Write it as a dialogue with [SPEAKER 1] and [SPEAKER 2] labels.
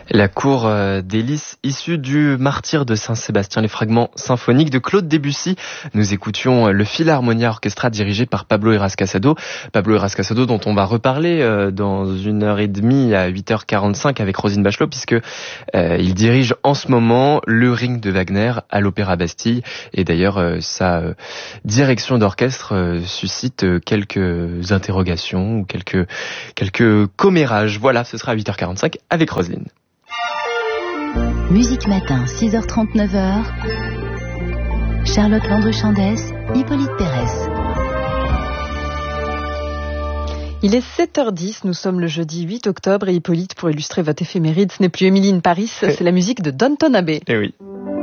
[SPEAKER 1] La cour des lys issue du Martyre de Saint-Sébastien, les fragments symphoniques de Claude Debussy. Nous écoutions le Philharmonia Orchestra dirigé par Pablo Heras Casado. Pablo Heras Casado dont on va reparler dans 1h30 à 8h45 avec Roselyne Bachelot, puisque il dirige en ce moment le Ring de Wagner à l'Opéra Bastille. Et d'ailleurs, sa direction d'orchestre suscite quelques interrogations ou quelques commérages. Voilà, ce sera à 8h45 avec Roselyne.
[SPEAKER 2] Musique Matin, 6h30, 9h. Charlotte Landru-Chandès, Hippolyte Pérez.
[SPEAKER 3] Il est 7h10, nous sommes le jeudi 8 octobre et Hippolyte, pour illustrer votre éphéméride, ce n'est plus Émilie in Paris, c'est la musique de Downton Abbey.
[SPEAKER 1] Eh oui.